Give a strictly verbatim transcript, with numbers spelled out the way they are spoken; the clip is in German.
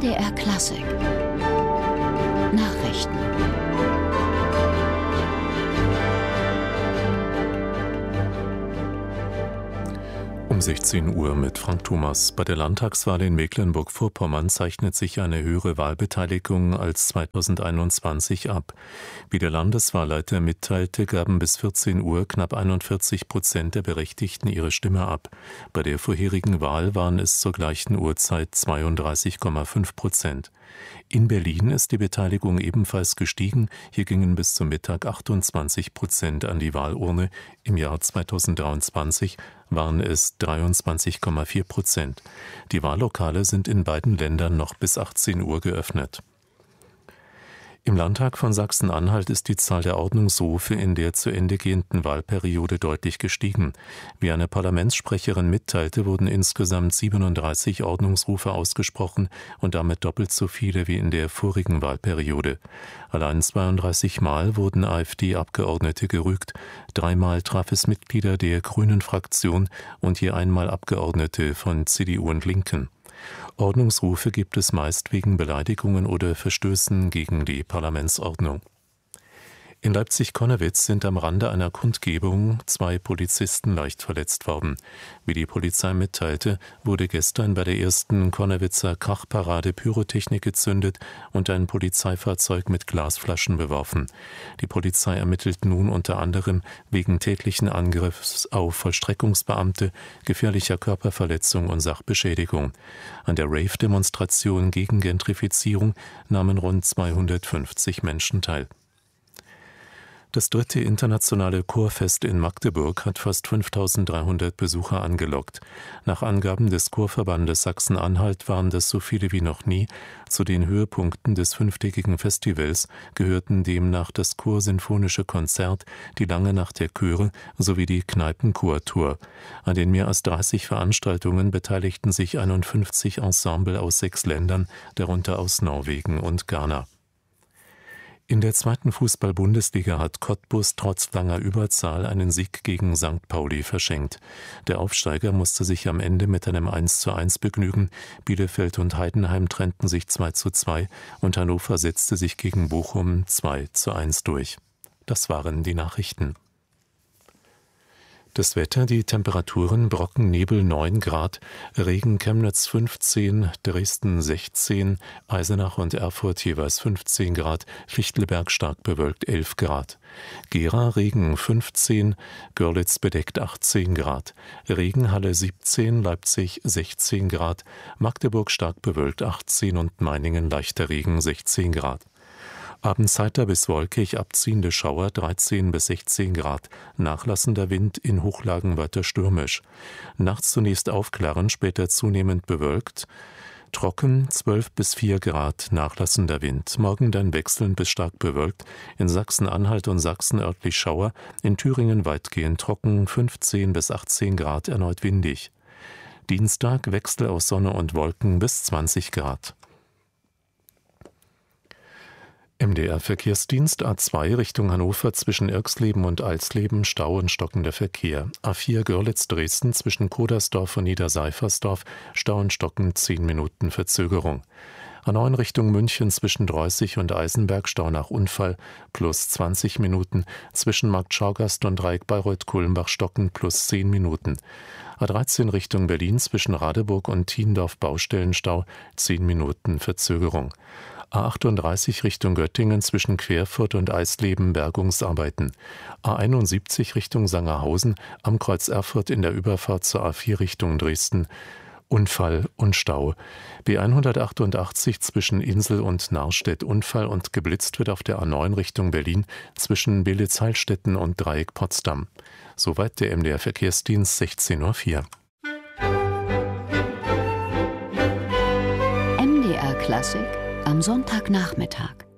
D R Klassik Nachrichten. Um sechzehn Uhr mit Frank Thomas. Bei der Landtagswahl in Mecklenburg-Vorpommern zeichnet sich eine höhere Wahlbeteiligung als zweitausendeinundzwanzig ab. Wie der Landeswahlleiter mitteilte, gaben bis vierzehn Uhr knapp einundvierzig Prozent der Berechtigten ihre Stimme ab. Bei der vorherigen Wahl waren es zur gleichen Uhrzeit zweiunddreißig Komma fünf Prozent. In Berlin ist die Beteiligung ebenfalls gestiegen. Hier gingen bis zum Mittag achtundzwanzig Prozent an die Wahlurne. Im Jahr zweitausenddreiundzwanzig waren es dreiundzwanzig Komma vier Prozent. Die Wahllokale sind in beiden Ländern noch bis achtzehn Uhr geöffnet. Im Landtag von Sachsen-Anhalt ist die Zahl der Ordnungsrufe in der zu Ende gehenden Wahlperiode deutlich gestiegen. Wie eine Parlamentssprecherin mitteilte, wurden insgesamt siebenunddreißig Ordnungsrufe ausgesprochen und damit doppelt so viele wie in der vorigen Wahlperiode. Allein zweiunddreißig Mal wurden AfD-Abgeordnete gerügt, dreimal traf es Mitglieder der Grünen-Fraktion und je einmal Abgeordnete von C D U und Linken. Ordnungsrufe gibt es meist wegen Beleidigungen oder Verstößen gegen die Parlamentsordnung. In Leipzig-Connewitz sind am Rande einer Kundgebung zwei Polizisten leicht verletzt worden. Wie die Polizei mitteilte, wurde gestern bei der ersten Connewitzer Krachparade Pyrotechnik gezündet und ein Polizeifahrzeug mit Glasflaschen beworfen. Die Polizei ermittelt nun unter anderem wegen tätlichen Angriffs auf Vollstreckungsbeamte, gefährlicher Körperverletzung und Sachbeschädigung. An der Rave-Demonstration gegen Gentrifizierung nahmen rund zweihundertfünfzig Menschen teil. Das dritte internationale Chorfest in Magdeburg hat fast fünftausenddreihundert Besucher angelockt. Nach Angaben des Chorverbandes Sachsen-Anhalt waren das so viele wie noch nie. Zu den Höhepunkten des fünftägigen Festivals gehörten demnach das Chorsinfonische Konzert, die Lange Nacht der Chöre sowie die Kneipenchortour. An den mehr als dreißig Veranstaltungen beteiligten sich einundfünfzig Ensemble aus sechs Ländern, darunter aus Norwegen und Ghana. In der zweiten Fußball-Bundesliga hat Cottbus trotz langer Überzahl einen Sieg gegen Sankt Pauli verschenkt. Der Aufsteiger musste sich am Ende mit einem eins zu eins begnügen. Bielefeld und Heidenheim trennten sich zwei zu zwei und Hannover setzte sich gegen Bochum zwei zu eins durch. Das waren die Nachrichten. Das Wetter, die Temperaturen: Brocken, Nebel neun Grad, Regen Chemnitz fünfzehn, Dresden sechzehn, Eisenach und Erfurt jeweils fünfzehn Grad, Fichtelberg stark bewölkt elf Grad. Gera Regen fünfzehn, Görlitz bedeckt achtzehn Grad, Regenhalle siebzehn, Leipzig sechzehn Grad, Magdeburg stark bewölkt achtzehn und Meiningen leichter Regen sechzehn Grad. Abends heiter bis wolkig, abziehende Schauer dreizehn bis sechzehn Grad, nachlassender Wind, in Hochlagen weiter stürmisch. Nachts zunächst aufklaren, später zunehmend bewölkt, trocken zwölf bis vier Grad, nachlassender Wind. Morgen dann wechselnd bis stark bewölkt, in Sachsen-Anhalt und Sachsen örtlich Schauer, in Thüringen weitgehend trocken, fünfzehn bis achtzehn Grad, erneut windig. Dienstag Wechsel aus Sonne und Wolken bis zwanzig Grad. M D R-Verkehrsdienst A zwei Richtung Hannover zwischen Irxleben und Alsleben, Stau und stockender Verkehr. A vier Görlitz-Dresden zwischen Kodersdorf und Niederseifersdorf, Stau und Stocken, zehn Minuten Verzögerung. A neun Richtung München zwischen Dreußig und Eisenberg, Stau nach Unfall, plus zwanzig Minuten. Zwischen Markt Schaugasst und Dreieck Bayreuth-Kulmbach stocken, plus zehn Minuten. A dreizehn Richtung Berlin zwischen Radeburg und Thiendorf, Baustellenstau, zehn Minuten Verzögerung. A achtunddreißig Richtung Göttingen zwischen Querfurt und Eisleben, Bergungsarbeiten. A einundsiebzig Richtung Sangerhausen am Kreuz Erfurt in der Überfahrt zur A vier Richtung Dresden, Unfall und Stau. B hundertachtundachtzig zwischen Insel und Narstedt, Unfall und geblitzt wird auf der A neun Richtung Berlin zwischen Belitz-Heilstätten und Dreieck Potsdam. Soweit der M D R-Verkehrsdienst, sechzehn Uhr vier. M D R Klassik am Sonntagnachmittag.